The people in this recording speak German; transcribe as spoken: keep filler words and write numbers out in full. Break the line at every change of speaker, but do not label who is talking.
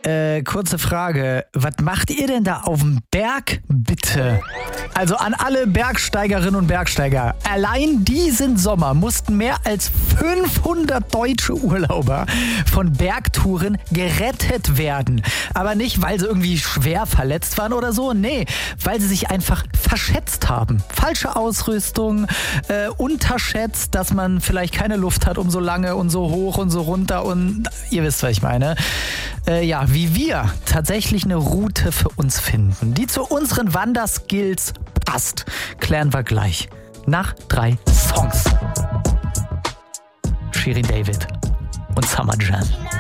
Äh, kurze Frage. Was macht ihr denn da auf dem Berg, bitte? Also an alle Bergsteigerinnen und Bergsteiger. Allein diesen Sommer mussten mehr als fünfhundert deutsche Urlauber von Bergtouren gerettet werden. Aber nicht, weil sie irgendwie schwer verletzt waren oder so. Nee, weil sie sich einfach verschätzt haben. Falsche Ausrüstung, äh, unterschätzt, dass man vielleicht keine Luft hat, um so lange und so hoch und so runter und ihr wisst, was ich meine. Äh, ja, wie wir tatsächlich eine Route für uns finden, die zu unseren Wanderskills passt, klären wir gleich. Nach drei Songs. Shirin David und Summer Jam.